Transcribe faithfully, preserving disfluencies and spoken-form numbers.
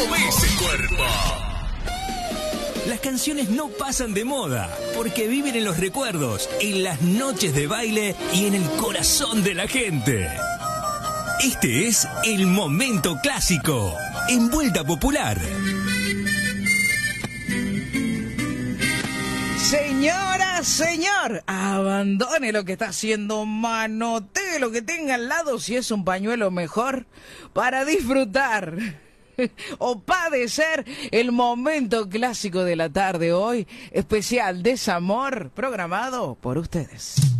Ese cuerpo. Las canciones no pasan de moda porque viven en los recuerdos, en las noches de baile y en el corazón de la gente. Este es el momento clásico en Vuelta Popular. Señora, señor, abandone lo que está haciendo, manotee lo que tenga al lado, si es un pañuelo mejor, para disfrutar o padecer el momento clásico de la tarde hoy, especial Desamor, programado por ustedes.